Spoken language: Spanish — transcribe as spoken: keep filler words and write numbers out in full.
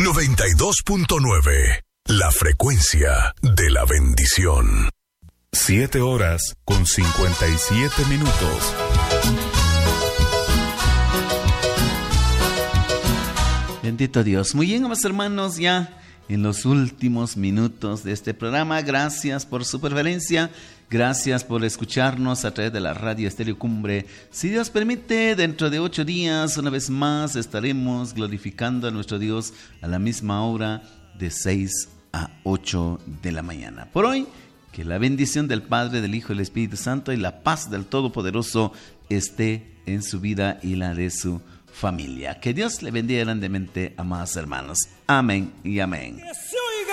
noventa y dos punto nueve, la frecuencia de la bendición. Siete horas con cincuenta y siete minutos. Bendito Dios. Muy bien, amados hermanos, ya en los últimos minutos de este programa. Gracias por su preferencia. Gracias por escucharnos a través de la radio Estéreo Cumbre. Si Dios permite, dentro de ocho días, una vez más, estaremos glorificando a nuestro Dios a la misma hora de seis a ocho de la mañana. Por hoy, que la bendición del Padre, del Hijo y del Espíritu Santo y la paz del Todopoderoso esté en su vida y la de su familia. Que Dios le bendiga grandemente, amados hermanos. Amén y amén.